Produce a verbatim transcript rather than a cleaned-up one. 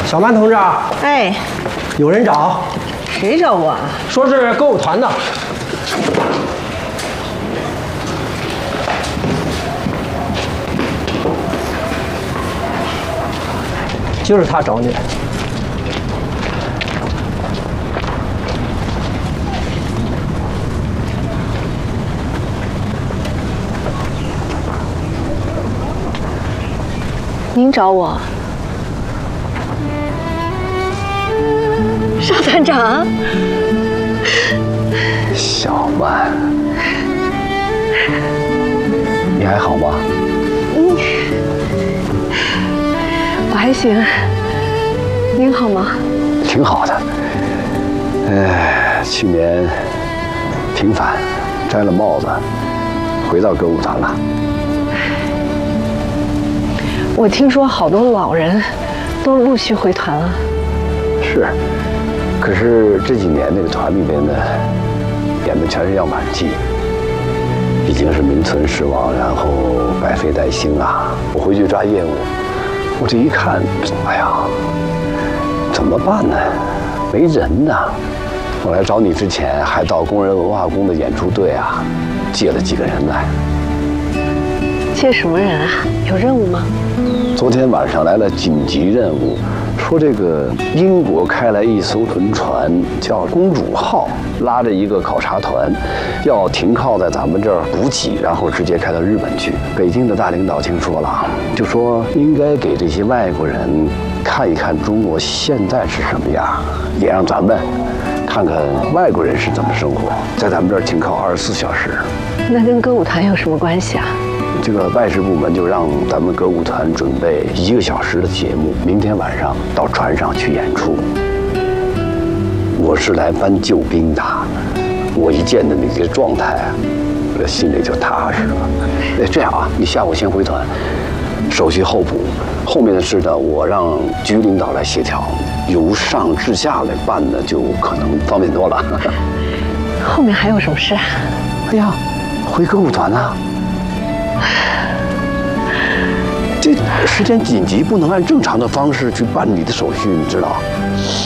小曼同志啊， 哎， 有人找， 谁找我啊？ 说是歌舞团的。就是他找你。 您找我？邵团长。 小曼，你还好吗？ 嗯，我还行。您好吗？ 挺好的。哎，去年平反，摘了帽子，回到歌舞团了。 我听说好多老人都陆续回团了。 是，可是这几年那个团里边呢，演的全是样板戏，已经是名存实亡，然后百废待兴啊。我回去抓业务，我这一看，哎呀，怎么办呢？没人呐！我来找你之前，还到工人文化宫的演出队啊，借了几个人来。 借什么人啊？有任务吗？ 昨天晚上来了紧急任务，说这个英国开来一艘轮船，叫公主号，拉着一个考察团，要停靠在咱们这儿补给，然后直接开到日本去。北京的大领导听说了，就说应该给这些外国人看一看中国现在是什么样，也让咱们看看外国人是怎么生活，在咱们这儿停靠二十四小时。 那跟歌舞团有什么关系啊？ 这个外事部门就让咱们歌舞团准备一个小时的节目，明天晚上到船上去演出。我是来搬救兵的，我一见到你这个状态，我心里就踏实了。哎，这样啊，你下午先回团，手续后补，后面的事呢，我让局领导来协调，由上至下来办呢，就可能方便多了。 后面还有什么事啊？ 哎呀，回歌舞团啊。这时间紧急，不能按正常的方式去办理的手续，你知道？